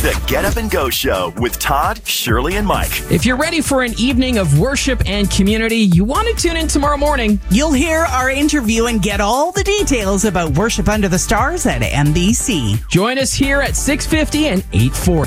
The Get Up and Go Show with Todd, Shirley, and Mike. If you're ready for an evening of worship and community, you want to tune in tomorrow morning. You'll hear our interview and get all the details about Worship Under the Stars at NBC. Join us here at 6:50 and 8:40.